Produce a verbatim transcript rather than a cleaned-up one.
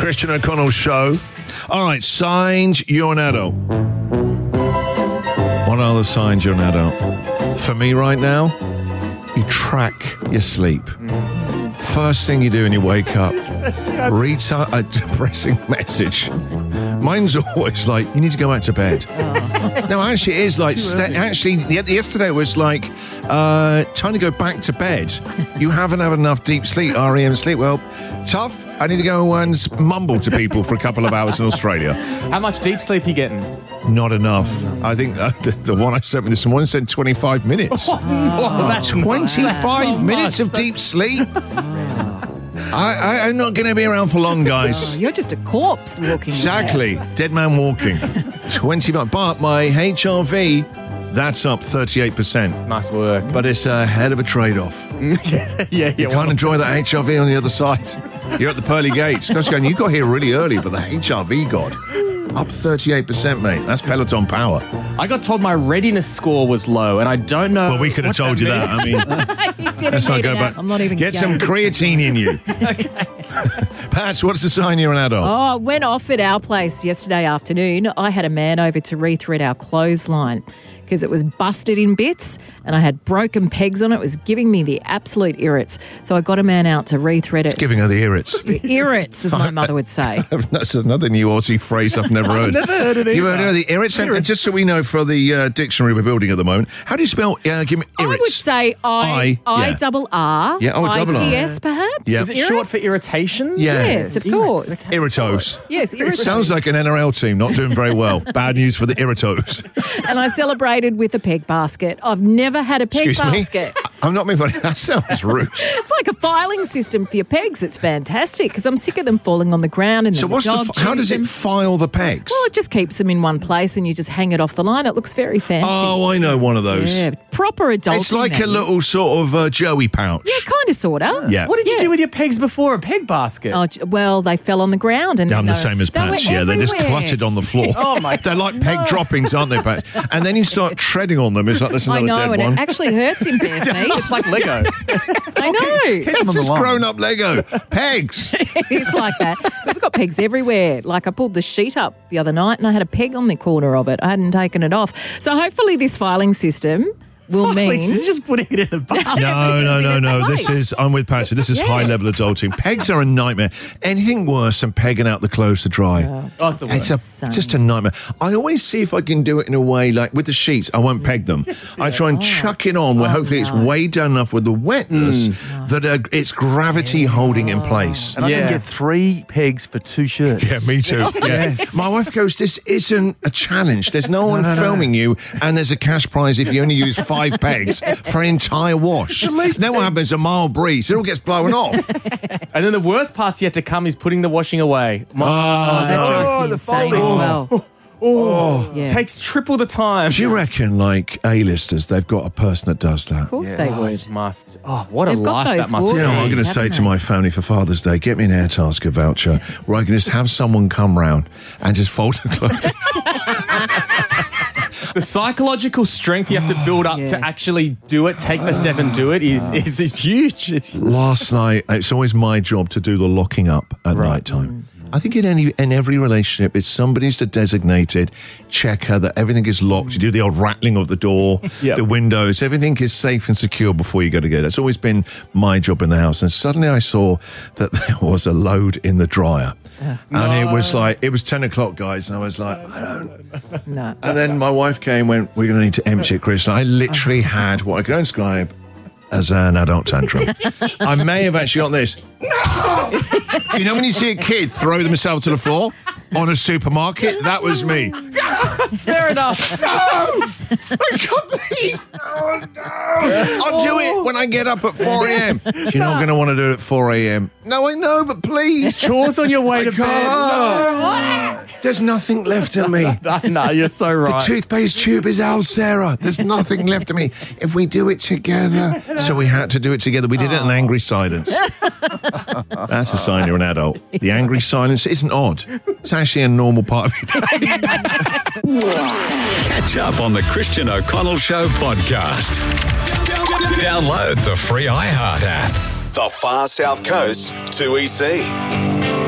Christian O'Connell Show. All right, signs you're an adult. What are the signs you're an adult? For me right now, you track your sleep. First thing you do when you wake up, read a depressing message. Mine's always like, you need to go back to bed. Oh. No, actually, it is like, st- actually, yesterday it was like, uh, time to go back to bed. You haven't had enough deep sleep, R E M sleep. Well, tough. I need to go and mumble to people for a couple of hours in Australia. How much deep sleep are you getting? Not enough. I think uh, the, the one I sent me this morning said twenty-five minutes. Oh, oh, that's twenty-five so minutes of deep sleep? I, I, I'm not going to be around for long, guys. Oh, you're just a corpse walking. Exactly. Dead man walking. twenty-five But my H R V, that's up thirty-eight percent. Nice work. But it's a hell of a trade-off. yeah, yeah. You can't well. enjoy that H R V on the other side. You're at the pearly gates. Guys going, you got here really early, but the H R V got up thirty-eight percent, mate. That's Peloton power. I got told my readiness score was low, and I don't know. Well, we could have told that you that. I mean, let's not go back. I'm not even Get going. some creatine in you. Okay. Pats, what's the sign you're an adult? Oh, went off at our place yesterday afternoon. I had a man over to rethread our clothesline because it was busted in bits and I had broken pegs on it. It was giving me the absolute irrits. So I got a man out to rethread it. It's giving her the irrits. Irrits, as my mother would say. That's another new Aussie phrase I've never heard. I've never heard it either. You heard of the irrits? irrits? Just so we know for the uh, dictionary we're building at the moment, how do you spell, uh, give me irrits? I would say I, I, I yeah. double R, yeah, oh, double I T S R. perhaps? Yeah. Is it short for irritation? Yeah. Yes, of course. Irritos. Yes, It irritos. sounds like an N R L team not doing very well. Bad news for the Irritos. And I celebrated with a peg basket. I've never had a peg Excuse basket. me? I'm not being funny. That sounds rude. It's like a filing system for your pegs. It's fantastic because I'm sick of them falling on the ground. And So then what's the the? dog F- how chews does it them. file the pegs? Well, it just keeps them in one place and you just hang it off the line. It looks very fancy. Oh, I know one of those. Yeah, proper adult. It's like a little sort of uh, Joey pouch. Yeah, kind of, sort of. Yeah. What did you Yeah. do with your pegs before? A peg basket? Oh, j- well, they fell on the ground. And Yeah, I'm then the they- same as they went Pats. Yeah, they're just everywhere. cluttered on the floor. Oh, my They're like peg droppings, aren't they, Pat? And then you start treading on them. It's like there's I another know, dead and one. it actually hurts in bare feet. It's like Lego. I know. It's just grown-up Lego. Pegs. It's like that. But we've got pegs everywhere. Like I pulled the sheet up the other night and I had a peg on the corner of it. I hadn't taken it off. So hopefully this filing system will mean... It's just putting it in a basket. No, no, no, It's no. a This place. is, I'm with Patsy. This is Yeah. high-level adulting. Pegs are a nightmare. Anything worse than pegging out the clothes to dry. Oh, it's the It's worst. a, it's just a nightmare. I always see if I can do it in a way, like with the sheets, I won't peg them. I try and chuck it on where Oh, hopefully it's no. weighed down enough with the wetness that uh, it's gravity holding in place. And I Yeah. can get three pegs for two shirts. Yeah, me too. Yeah. My wife goes, this isn't a challenge. There's no one filming you, and there's a cash prize if you only use five pegs for an entire wash. Then what happens? A mild breeze. It all gets blown off. And then the worst part's yet to come is putting the washing away. My, Oh, that drives me the insane folding. as well. oh, Yeah. takes triple the time. Do you reckon, like, A-listers, they've got a person that does that? Of course they would. Must. Oh, what a They've got life those that must You be. know, I'm going to Jeez, say haven't to they? my family for Father's Day, get me an Airtasker voucher where I can just have someone come round and just fold the clothes. The psychological strength you have to build up Yes. to actually do it, take the step and do it is is, is huge. It's Last night, it's always my job to do the locking up at night time. I think in any in every relationship, it's somebody's the designated checker that everything is locked. You do the old rattling of the door, Yep. the windows, everything is safe and secure before you go to bed. It's always been my job in the house. And suddenly I saw that there was a load in the dryer. And it was like, it was ten o'clock, guys, and I was like, I don't... No. And then my wife came and went, we're going to need to empty it, Chris. And I literally had what I can describe as an adult tantrum. I may have actually got this. No! You know when you see a kid throw themselves to the floor on a supermarket? That was me. That's fair enough. No! I can't please. No, no. I'll do it when I get up at four a.m. You're not going to want to do it at four a.m. No, I know, but please. Chores on your way I to can't. There's nothing left of me. bed. No, you're so The right. toothpaste tube is ours, Sarah. There's nothing left of me. If we do it together. So we had to do it together. We did it in angry silence. That's a sign you're an adult. The angry silence isn't odd. It's actually a normal part of your day. Catch up on the Christian O'Connell Show podcast. Download the free iHeart app. The Far South Coast, two E C.